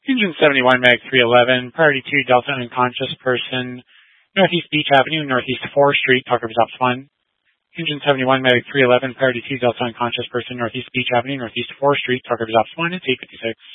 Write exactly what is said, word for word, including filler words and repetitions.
Engine seventy-one, Mag three eleven, priority two, Delta unconscious person, Northeast Beach Avenue, Northeast fourth Street, Tucker Stops one. Engine seventy-one, Mag three eleven, priority two, Delta unconscious person, Northeast Beach Avenue, Northeast fourth Street, Tucker Stops one, it's eight fifty-six.